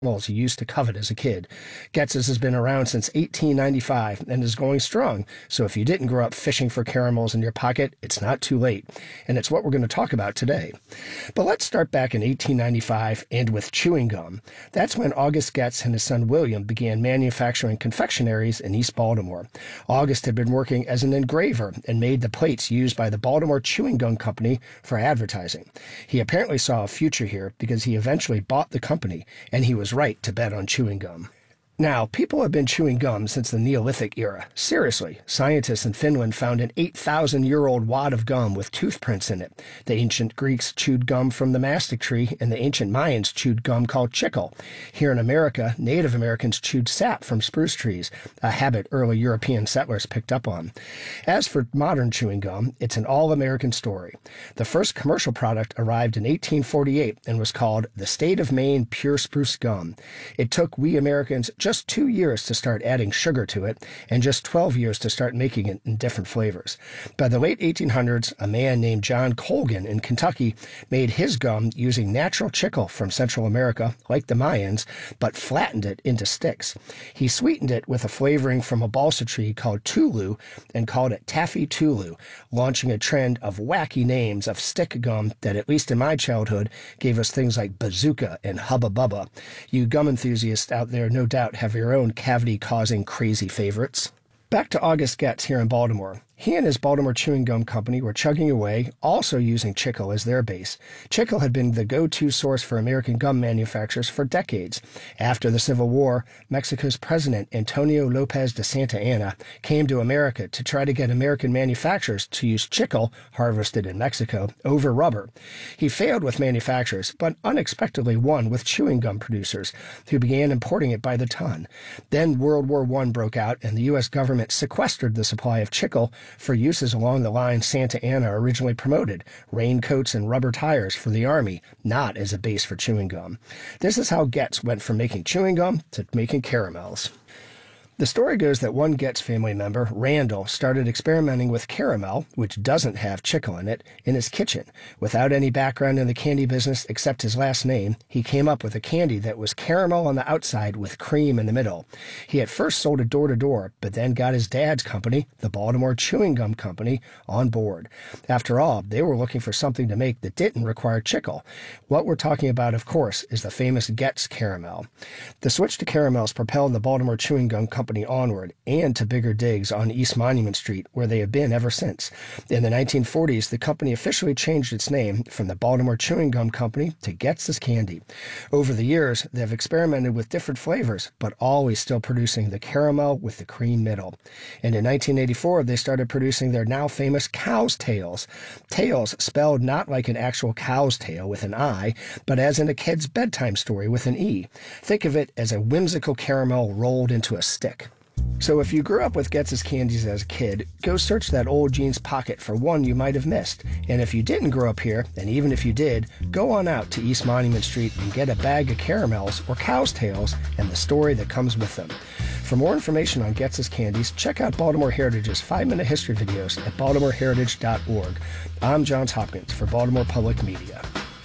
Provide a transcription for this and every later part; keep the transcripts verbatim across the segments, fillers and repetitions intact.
caramels you used to covet as a kid. Goetz's has been around since eighteen ninety-five and is going strong, so if you didn't grow up fishing for caramels in your pocket, it's not too late, and it's what we're going to talk about today. But let's start back in eighteen ninety-five and with chewing gum. That's when August Goetz and his son William began manufacturing confectionaries in East Baltimore. August had been working as an engraver and made the plates used by the Baltimore Chewing Gum Company for advertising. He apparently saw a future here because he eventually bought the company, and he was right to bet on chewing gum. Now, people have been chewing gum since the Neolithic era. Seriously, scientists in Finland found an eight thousand year old wad of gum with toothprints in it. The ancient Greeks chewed gum from the mastic tree, and the ancient Mayans chewed gum called chicle. Here in America, Native Americans chewed sap from spruce trees, a habit early European settlers picked up on. As for modern chewing gum, it's an all-American story. The first commercial product arrived in eighteen forty-eight and was called the State of Maine Pure Spruce Gum. It took we Americans just Just two years to start adding sugar to it, and just twelve years to start making it in different flavors. By the late eighteen hundreds, a man named John Colgan in Kentucky made his gum using natural chicle from Central America, like the Mayans, but flattened it into sticks. He sweetened it with a flavoring from a balsa tree called Tulu and called it Taffy Tulu, launching a trend of wacky names of stick gum that, at least in my childhood, gave us things like Bazooka and Hubba Bubba. You gum enthusiasts out there no doubt have your own cavity-causing crazy favorites. Back to August Goetz here in Baltimore. He and his Baltimore Chewing Gum Company were chugging away, also using chicle as their base. Chicle had been the go-to source for American gum manufacturers for decades. After the Civil War, Mexico's president, Antonio Lopez de Santa Anna, came to America to try to get American manufacturers to use chicle, harvested in Mexico, over rubber. He failed with manufacturers, but unexpectedly won with chewing gum producers, who began importing it by the ton. Then World War One broke out, and the U S government sequestered the supply of chicle for uses along the line Santa Anna originally promoted, raincoats and rubber tires for the Army, not as a base for chewing gum. This is how Goetz went from making chewing gum to making caramels. The story goes that one Goetz family member, Randall, started experimenting with caramel, which doesn't have chicle in it, in his kitchen. Without any background in the candy business except his last name, he came up with a candy that was caramel on the outside with cream in the middle. He at first sold it door to door, but then got his dad's company, the Baltimore Chewing Gum Company, on board. After all, they were looking for something to make that didn't require chicle. What we're talking about, of course, is the famous Goetz caramel. The switch to caramels propelled the Baltimore Chewing Gum Company onward and to bigger digs on East Monument Street, where they have been ever since. In the nineteen forties, the company officially changed its name from the Baltimore Chewing Gum Company to Goetz's Candy. Over the years, they have experimented with different flavors, but always still producing the caramel with the cream middle. And in nineteen eighty-four, they started producing their now famous Cow's Tails. Tails spelled not like an actual cow's tail with an I, but as in a kid's bedtime story with an E. Think of it as a whimsical caramel rolled into a stick. So if you grew up with Goetz's candies as a kid, go search that old jeans pocket for one you might have missed. And if you didn't grow up here, and even if you did, go on out to East Monument Street and get a bag of caramels or cow's tails and the story that comes with them. For more information on Goetz's candies, check out Baltimore Heritage's five-minute history videos at baltimore heritage dot org. I'm Johns Hopkins for Baltimore Public Media.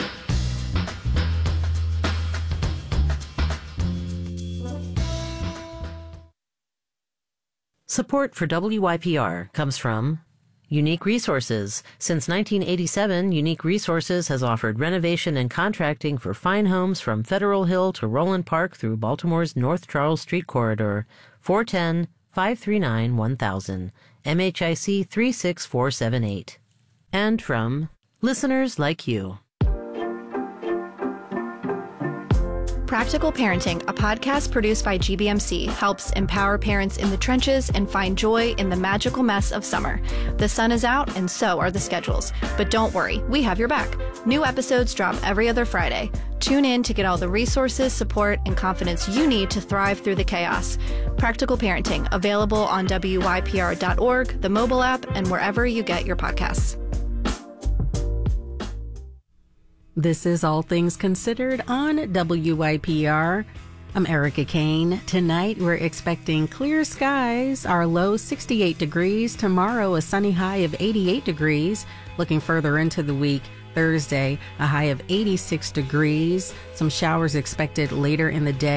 Support for W Y P R comes from Unique Resources. Since nineteen eighty-seven, Unique Resources has offered renovation and contracting for fine homes from Federal Hill to Roland Park through Baltimore's North Charles Street corridor. four one zero, five three nine, one thousand. M H I C three six four seven eight. And from listeners like you. Practical Parenting, a podcast produced by G B M C, helps empower parents in the trenches and find joy in the magical mess of summer. The sun is out and so are the schedules. But don't worry, we have your back. New episodes drop every other Friday. Tune in to get all the resources, support, and confidence you need to thrive through the chaos. Practical Parenting, available on W Y P R dot org, the mobile app, and wherever you get your podcasts. This is All Things Considered on W Y P R. I'm Erica Kane. Tonight we're expecting clear skies. Our low sixty-eight degrees. Tomorrow a sunny high of eighty-eight degrees. Looking further into the week, Thursday, a high of eighty-six degrees. Some showers expected later in the day.